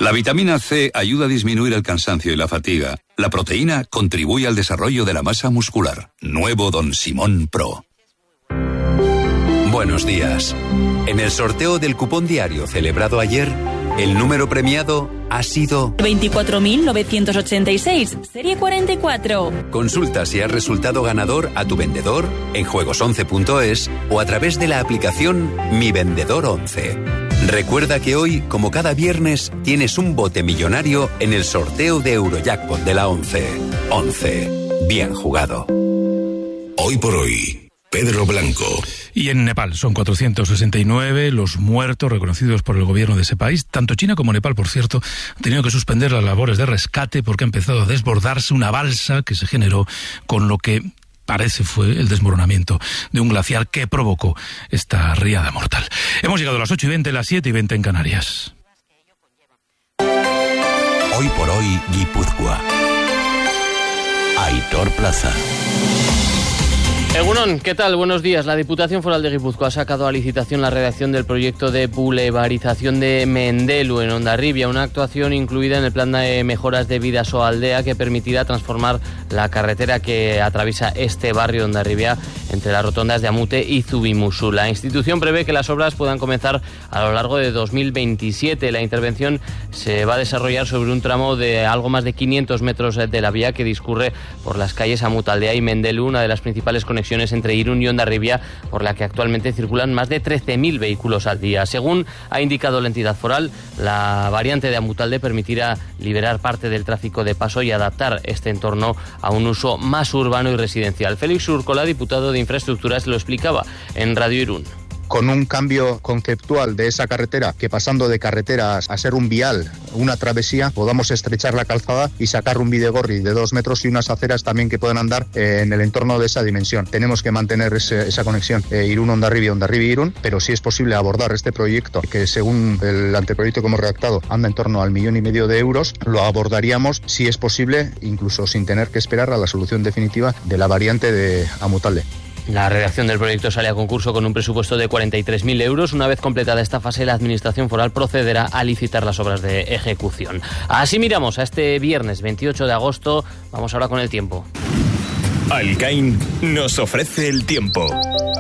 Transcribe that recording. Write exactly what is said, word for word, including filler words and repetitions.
La vitamina C ayuda a disminuir el cansancio y la fatiga. La proteína contribuye al desarrollo de la masa muscular. Nuevo Don Simón Pro. Buenos días. En el sorteo del cupón diario celebrado ayer, el número premiado ha sido veinticuatro mil novecientos ochenta y seis, serie cuarenta y cuatro. Consulta si has resultado ganador a tu vendedor en juegos once punto es o a través de la aplicación Mi Vendedor once. Recuerda que hoy, como cada viernes, tienes un bote millonario en el sorteo de Eurojackpot de la once. once. Bien jugado. Hoy por hoy, Pedro Blanco. Y en Nepal son cuatrocientos sesenta y nueve los muertos reconocidos por el gobierno de ese país. Tanto China como Nepal, por cierto, han tenido que suspender las labores de rescate porque ha empezado a desbordarse una balsa que se generó con lo que parece fue el desmoronamiento de un glaciar que provocó esta riada mortal. Hemos llegado a las ocho y veinte, las siete y veinte en Canarias. Hoy por hoy, Guipúzcoa. Aitor Plaza. Egunon, ¿qué tal? Buenos días. La Diputación Foral de Guipúzcoa ha sacado a licitación la redacción del proyecto de boulevarización de Mendelu en Hondarribia, una actuación incluida en el plan de mejoras de Bidasoaldea que permitirá transformar la carretera que atraviesa este barrio de Hondarribia entre las rotondas de Amute y Zubimusu. La institución prevé que las obras puedan comenzar a lo largo de dos mil veintisiete. La intervención se va a desarrollar sobre un tramo de algo más de quinientos metros de la vía que discurre por las calles Amutaldea y Mendelu, una de las principales conexiones entre Irún y Hondarribia, por la que actualmente circulan más de trece mil vehículos al día. Según ha indicado la entidad foral, la variante de Amutalde permitirá liberar parte del tráfico de paso y adaptar este entorno a un uso más urbano y residencial. Félix Urcola, diputado de Infraestructuras, lo explicaba en Radio Irún. Con un cambio conceptual de esa carretera, que pasando de carreteras a ser un vial, una travesía, podamos estrechar la calzada y sacar un bidegorri de dos metros y unas aceras también que puedan andar eh, en el entorno de esa dimensión. Tenemos que mantener ese, esa conexión eh, Irún-Hondarribia, Hondarribia-Irún, pero si es posible abordar este proyecto, que según el anteproyecto que hemos redactado anda en torno al millón y medio de euros, lo abordaríamos, si es posible, incluso sin tener que esperar a la solución definitiva de la variante de Amutalde. La redacción del proyecto sale a concurso con un presupuesto de cuarenta y tres mil euros. Una vez completada esta fase, la Administración Foral procederá a licitar las obras de ejecución. Así miramos a este viernes veintiocho de agosto. Vamos ahora con el tiempo. Alcain nos ofrece el tiempo.